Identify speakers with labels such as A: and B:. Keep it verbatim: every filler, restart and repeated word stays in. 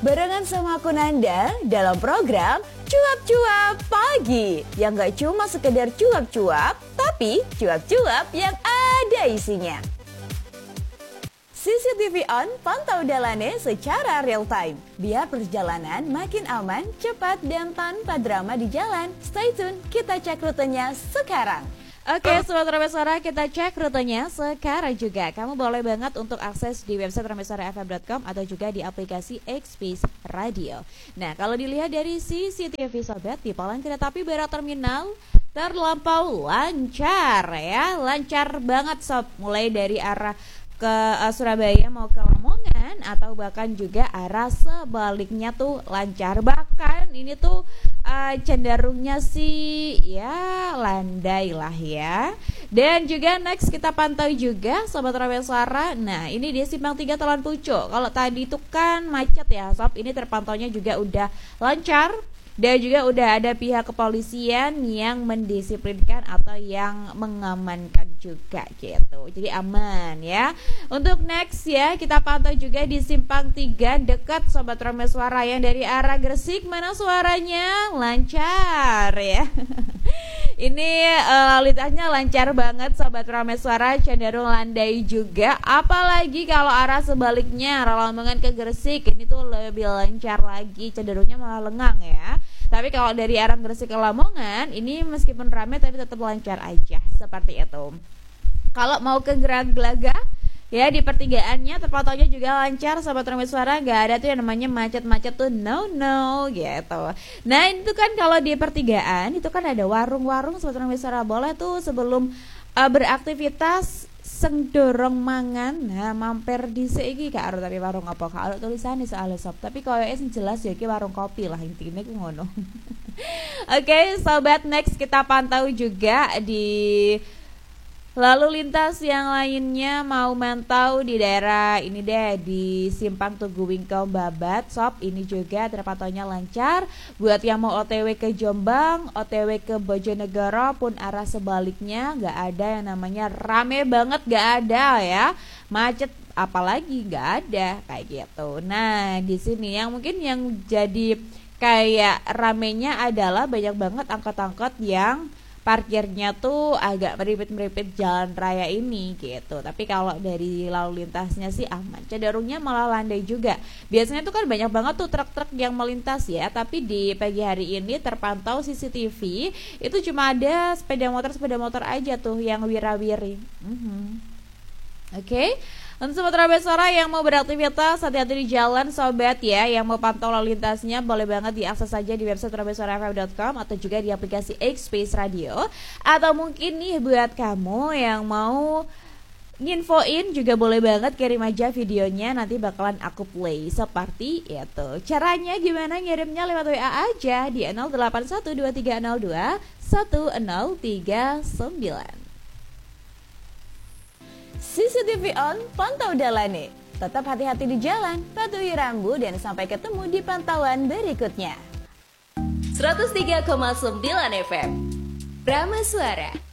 A: Barengan sama aku Nanda dalam program Cuap-Cuap Pagi. Yang gak cuma sekedar cuap-cuap, tapi cuap-cuap yang ada isinya. C C T V on, pantau Dalane secara real time. Biar perjalanan makin aman, cepat, dan tanpa drama di jalan. Stay tune, kita cek rutenya sekarang. Oke, Sobat Rameswara, kita cek rutenya sekarang juga. Kamu boleh banget untuk akses di website rameswara f m dot com atau juga di aplikasi Express Radio. Nah, kalau dilihat dari C C T V Sobat, di Palang Kereta Api Barat Terminal terlampau lancar ya. Lancar banget Sob, mulai dari arah ke uh, Surabaya mau ke Lamongan atau bahkan juga arah sebaliknya tuh lancar. Bahkan ini tuh uh, cenderungnya sih ya landai lah ya. Dan juga next kita pantau juga Sobat Rameswara. Nah, ini di Simpang tiga Talan Pucuk. Kalau tadi itu kan macet ya Sob, ini terpantaunya juga udah lancar. Dan juga udah ada pihak kepolisian yang mendisiplinkan atau yang mengamankan juga gitu. Jadi aman ya. Untuk next ya, kita pantau juga di Simpang tiga dekat Sobat Rameswara yang dari arah Gresik. Mana suaranya? Lancar ya. Ini uh, lalu lintasnya lancar banget Sobat Rameswara, cenderung landai juga. Apalagi kalau arah sebaliknya, arah Lamongan ke Gresik, ini tuh lebih lancar lagi, cenderungnya malah lengang ya. Tapi kalau dari arah Gresik ke Lamongan, ini meskipun ramai tapi tetap lancar aja, seperti itu. Kalau mau ke Graglaga, ya di pertigaannya terpantaunya juga lancar Sobat Rameswara, gak ada tuh yang namanya macet-macet tuh, no no gitu. Nah itu kan kalau di pertigaan itu kan ada warung-warung Sobat Rameswara, boleh tuh sebelum uh, beraktivitas seng dorong mangan, nah mampir di seiki kak Aru, tapi warung apa kak Aru tulisannya soalnya Sob, tapi kalau yang jelas ya ki warung kopi lah intinya ku ngono. Oke okay, Sobat, next kita pantau juga di lalu lintas yang lainnya, mau mantau di daerah ini deh, di Simpang Tugu Wingko Babat Sob, ini juga terpantaunya lancar. Buat yang mau O T W ke Jombang, O T W ke Bojonegoro pun arah sebaliknya gak ada yang namanya rame banget, gak ada ya. Macet apalagi gak ada kayak gitu. Nah di sini yang mungkin yang jadi kayak ramenya adalah banyak banget angkot-angkot yang parkirnya tuh agak meripit-meripit jalan raya ini gitu. Tapi kalau dari lalu lintasnya sih aman, cenderungnya malah landai juga. Biasanya tuh kan banyak banget tuh truk-truk yang melintas ya, tapi di pagi hari ini terpantau C C T V itu cuma ada sepeda motor-sepeda motor aja tuh yang wira-wiri. mm-hmm. Oke okay. Untuk Sobat Rameswara yang mau beraktivitas, hati-hati di jalan Sobat ya. Yang mau pantau lalu lintasnya boleh banget diakses saja di website rameswara f m dot com atau juga di aplikasi Express Radio. Atau mungkin nih buat kamu yang mau nginfoin juga boleh banget kirim aja videonya, nanti bakalan aku play seperti itu. Caranya gimana? Ngirimnya lewat W A aja di nol delapan satu dua tiga nol dua satu nol tiga sembilan. C C T V on, pantau Dalane. Tetap hati-hati di jalan, patuhi rambu, dan sampai ketemu di pantauan berikutnya.
B: seratus tiga koma sembilan F M Rameswara.